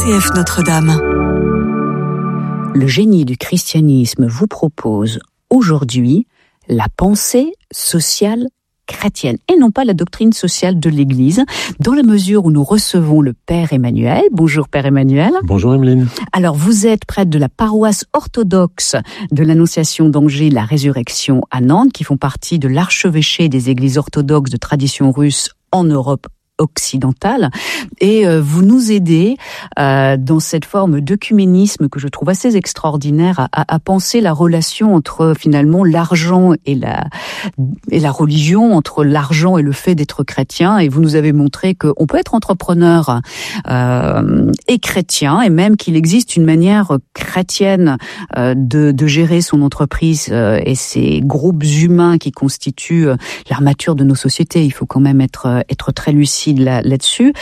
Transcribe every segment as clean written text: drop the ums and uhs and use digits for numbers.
RCF Notre-Dame. Le génie du christianisme vous propose aujourd'hui la pensée sociale chrétienne et non pas la doctrine sociale de l'Église, dans la mesure où nous recevons le Père Emmanuel. Bonjour Père Emmanuel. Bonjour Emeline. Alors vous êtes prêtre de la paroisse orthodoxe de l'Annonciation d'Angers, la Résurrection à Nantes, qui font partie de l'archevêché des églises orthodoxes de tradition russe en Europe occidentale, et vous nous aidez dans cette forme d'œcuménisme que je trouve assez extraordinaire à penser la relation entre finalement l'argent et la religion, entre l'argent et le fait d'être chrétien, et vous nous avez montré qu'on peut être entrepreneur et chrétien, et même qu'il existe une manière chrétienne de gérer son entreprise et ces groupes humains qui constituent l'armature de nos sociétés. Il faut quand même être très lucide là-dessus.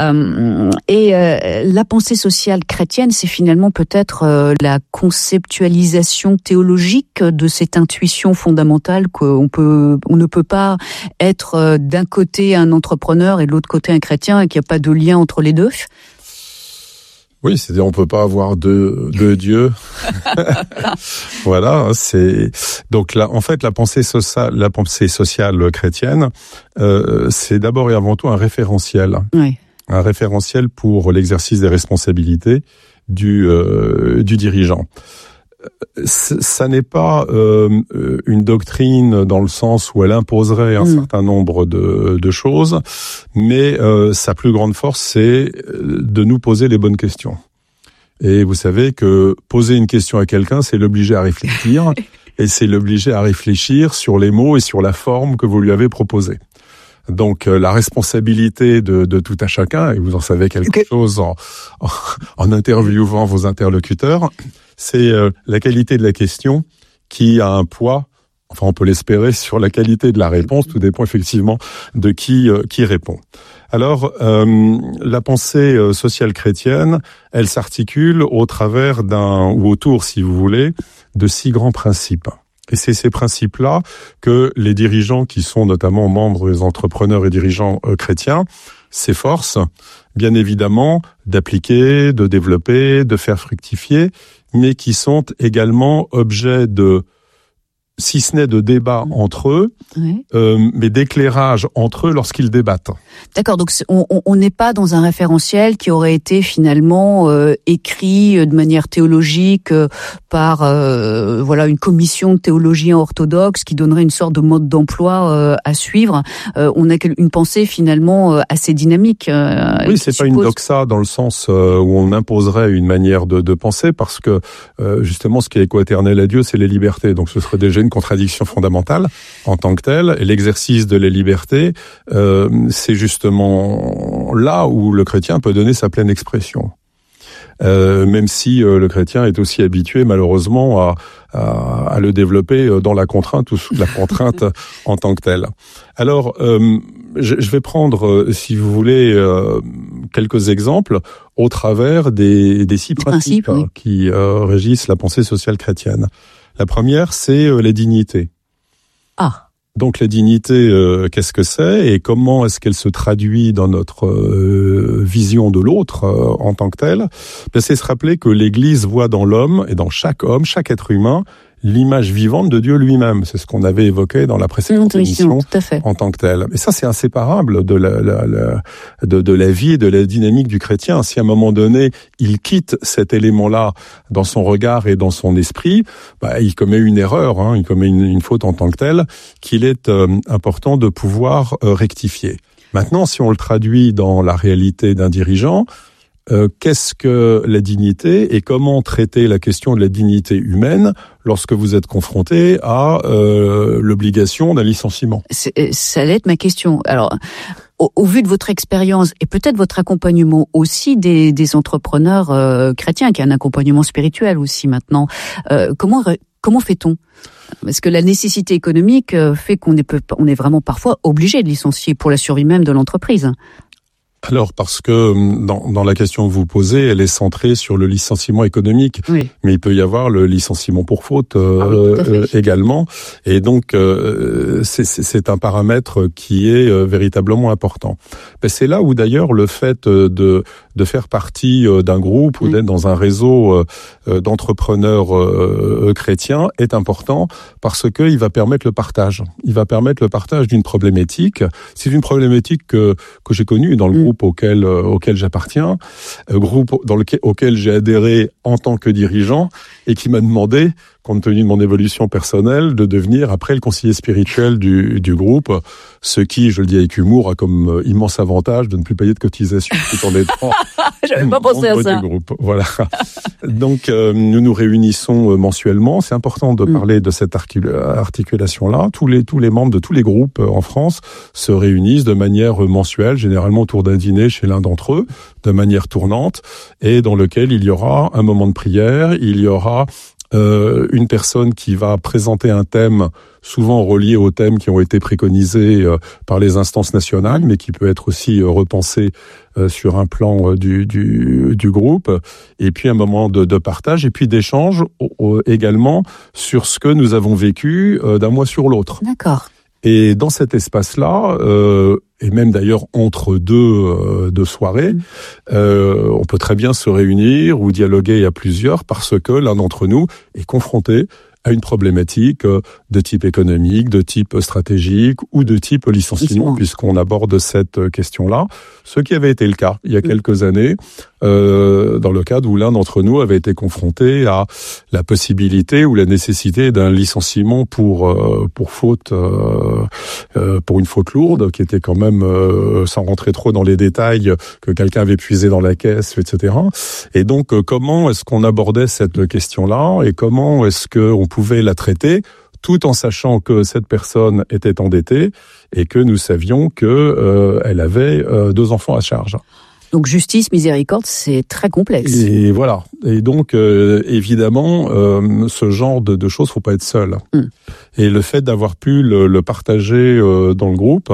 La pensée sociale chrétienne, c'est finalement peut-être la conceptualisation théologique de cette intuition fondamentale qu'on ne peut pas être d'un côté un entrepreneur et de l'autre côté un chrétien et qu'il n'y a pas de lien entre les deux. Oui, c'est-à-dire on peut pas avoir deux dieux. Voilà, c'est donc là en fait la pensée sociale chrétienne, c'est d'abord et avant tout un référentiel. Oui. Un référentiel pour l'exercice des responsabilités du dirigeant. Ça n'est pas une doctrine dans le sens où elle imposerait un certain nombre de choses, mais sa plus grande force, c'est de nous poser les bonnes questions. Et vous savez que poser une question à quelqu'un, c'est l'obliger à réfléchir, et c'est l'obliger à réfléchir sur les mots et sur la forme que vous lui avez proposée. Donc la responsabilité de tout à chacun, et vous en savez quelque chose en interviewant vos interlocuteurs, c'est la qualité de la question qui a un poids, enfin on peut l'espérer, sur la qualité de la réponse, tout dépend effectivement de qui répond. Alors la pensée sociale chrétienne, elle s'articule au travers ou autour, si vous voulez, de 6 grands principes. Et c'est ces principes-là que les dirigeants qui sont notamment membres des entrepreneurs et dirigeants chrétiens s'efforcent, bien évidemment, d'appliquer, de développer, de faire fructifier, mais qui sont également objet de, si ce n'est de débat entre eux, oui. Mais d'éclairage entre eux lorsqu'ils débattent. D'accord, donc on n'est pas dans un référentiel qui aurait été finalement écrit de manière théologique par une commission de théologiens orthodoxes qui donnerait une sorte de mode d'emploi à suivre. On a une pensée finalement assez dynamique. Oui, c'est pas une doxa dans le sens où on imposerait une manière de penser, parce que justement ce qui est coéternel à Dieu, c'est les libertés. Donc ce serait déjà une contradiction fondamentale en tant que telle, et l'exercice de la liberté, c'est justement là où le chrétien peut donner sa pleine expression. Même si le chrétien est aussi habitué malheureusement à le développer dans la contrainte ou sous la contrainte en tant que telle. Alors, je vais prendre, si vous voulez, quelques exemples au travers des 6 principes oui. qui régissent la pensée sociale chrétienne. La première, c'est la dignité. Ah. Donc la dignité, qu'est-ce que c'est et comment est-ce qu'elle se traduit dans notre vision de l'autre en tant que telle ? C'est se rappeler que l'Église voit dans l'homme et dans chaque homme, chaque être humain, l'image vivante de Dieu lui-même. C'est ce qu'on avait évoqué dans la précédente émission en tant que tel. Et ça, c'est inséparable de la vie et de la dynamique du chrétien. Si à un moment donné, il quitte cet élément-là dans son regard et dans son esprit, il commet une erreur, il commet une faute en tant que telle, qu'il est important de pouvoir rectifier. Maintenant, si on le traduit dans la réalité d'un dirigeant, qu'est-ce que la dignité et comment traiter la question de la dignité humaine lorsque vous êtes confronté à l'obligation d'un licenciement ? Ça allait être ma question. Alors, au vu de votre expérience et peut-être votre accompagnement aussi des entrepreneurs chrétiens, qui est un accompagnement spirituel aussi maintenant, comment fait-on ? Parce que la nécessité économique fait qu'on est vraiment parfois obligé de licencier pour la survie même de l'entreprise. Alors, parce que dans la question que vous posez, elle est centrée sur le licenciement économique, oui. Mais il peut y avoir le licenciement pour faute également, et donc c'est un paramètre qui est véritablement important. C'est là où d'ailleurs le fait de de faire partie d'un groupe ou d'être dans un réseau d'entrepreneurs chrétiens est important parce que il va permettre le partage. Il va permettre le partage d'une problématique. C'est une problématique que j'ai connue dans le groupe auquel j'appartiens, groupe auquel j'ai adhéré en tant que dirigeant et qui m'a demandé, compte tenu de mon évolution personnelle, de devenir après le conseiller spirituel du groupe, ce qui, je le dis avec humour, a comme immense avantage de ne plus payer de cotisations tout en étant J'avais pas pensé à ça. Du groupe. Voilà. Donc nous nous réunissons mensuellement. C'est important de parler de cette articulation-là. Tous les membres de tous les groupes en France se réunissent de manière mensuelle, généralement autour d'un dîner chez l'un d'entre eux, de manière tournante, et dans lequel il y aura un moment de prière, il y aura une personne qui va présenter un thème souvent relié aux thèmes qui ont été préconisés par les instances nationales, mais qui peut être aussi repensé sur un plan du groupe, et puis un moment de partage, et puis d'échange également sur ce que nous avons vécu d'un mois sur l'autre. D'accord. Et dans cet espace-là, et même d'ailleurs entre deux soirées, on peut très bien se réunir ou dialoguer à plusieurs parce que l'un d'entre nous est confronté à une problématique de type économique, de type stratégique ou de type licenciement, puisqu'on aborde cette question-là. Ce qui avait été le cas il y a quelques années, dans le cadre où l'un d'entre nous avait été confronté à la possibilité ou la nécessité d'un licenciement pour faute, pour une faute lourde, qui était quand même, sans rentrer trop dans les détails, que quelqu'un avait puisé dans la caisse, etc. Et donc, comment est-ce qu'on abordait cette question-là et comment est-ce qu'on pouvait la traiter tout en sachant que cette personne était endettée et que nous savions que elle avait 2 enfants à charge. Donc justice, miséricorde, c'est très complexe. Et voilà. Et donc évidemment, ce genre de choses, faut pas être seul. Et le fait d'avoir pu le partager dans le groupe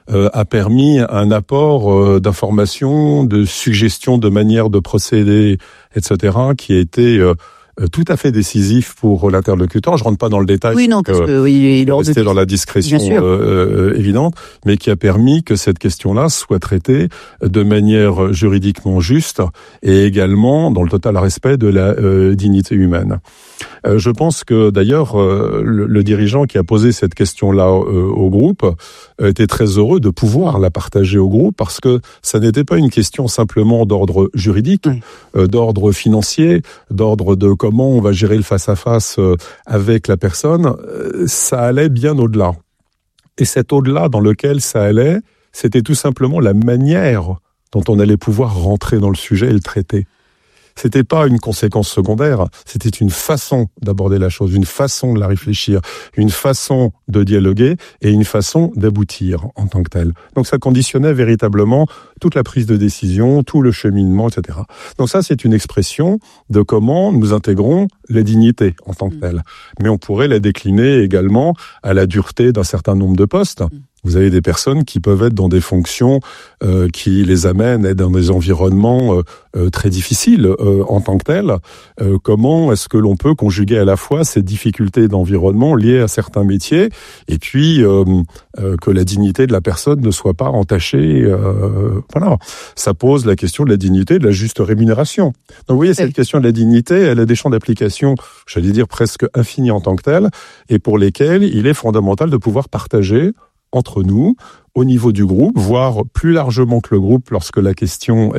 a permis un apport d'informations, de suggestions, de manière de procéder, etc., qui a été tout à fait décisif pour l'interlocuteur. Je rentre pas dans le détail. Oui, non, parce que il est resté dans la discrétion évidente, mais qui a permis que cette question-là soit traitée de manière juridiquement juste et également dans le total respect de la dignité humaine. Je pense que d'ailleurs le dirigeant qui a posé cette question-là au groupe était très heureux de pouvoir la partager au groupe parce que ça n'était pas une question simplement d'ordre juridique, d'ordre financier, d'ordre de comment on va gérer le face-à-face avec la personne. Ça allait bien au-delà. Et cet au-delà dans lequel ça allait, c'était tout simplement la manière dont on allait pouvoir rentrer dans le sujet et le traiter. C'était pas une conséquence secondaire, c'était une façon d'aborder la chose, une façon de la réfléchir, une façon de dialoguer et une façon d'aboutir en tant que tel. Donc ça conditionnait véritablement toute la prise de décision, tout le cheminement, etc. Donc ça, c'est une expression de comment nous intégrons la dignité en tant que telle. Mais on pourrait la décliner également à la dureté d'un certain nombre de postes. Vous avez des personnes qui peuvent être dans des fonctions qui les amènent à être dans des environnements très difficiles en tant que tels. Comment est-ce que l'on peut conjuguer à la fois ces difficultés d'environnement liées à certains métiers et puis que la dignité de la personne ne soit pas entachée. Voilà, ça pose la question de la dignité, de la juste rémunération. Donc vous voyez, cette question de la dignité, elle a des champs d'application, j'allais dire presque infinis en tant que tels, et pour lesquels il est fondamental de pouvoir partager entre nous, au niveau du groupe, voire plus largement que le groupe lorsque la question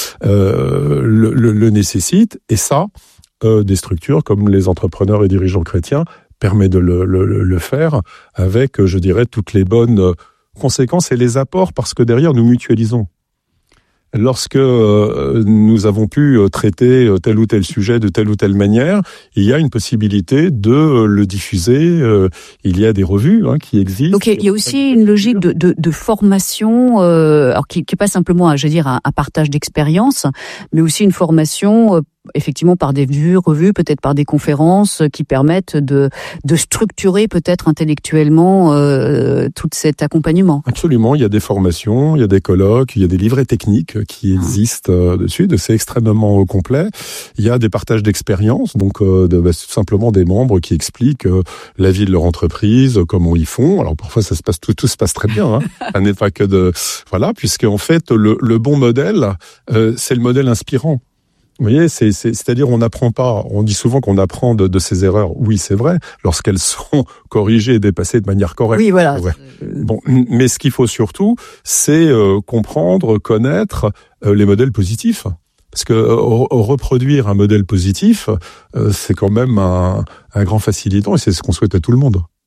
le nécessite. Et ça, des structures comme les entrepreneurs et dirigeants chrétiens permet de le faire avec, je dirais, toutes les bonnes conséquences et les apports, parce que derrière, nous mutualisons. Lorsque nous avons pu traiter tel ou tel sujet de telle ou telle manière, il y a une possibilité de le diffuser. Il y a des revues qui existent. Donc il y a aussi une logique de formation, alors qui n'est pas simplement, je veux dire, un partage d'expérience, mais aussi une formation effectivement par des revues, peut-être par des conférences qui permettent de structurer peut-être intellectuellement tout cet accompagnement. Absolument, il y a des formations, il y a des colloques, il y a des livrets techniques qui existent dessus, c'est extrêmement complet. Il y a des partages d'expériences, donc simplement des membres qui expliquent la vie de leur entreprise, comment ils font. Alors parfois ça se passe tout se passe très bien, ça n'est pas que voilà, puisque en fait le bon modèle, c'est le modèle inspirant. Vous voyez, c'est-à-dire on n'apprend pas. On dit souvent qu'on apprend de ses erreurs. Oui, c'est vrai, lorsqu'elles sont corrigées et dépassées de manière correcte. Oui, voilà. Ouais. Bon, mais ce qu'il faut surtout, c'est comprendre, connaître les modèles positifs. Parce que reproduire un modèle positif, c'est quand même un grand facilitant et c'est ce qu'on souhaite à tout le monde.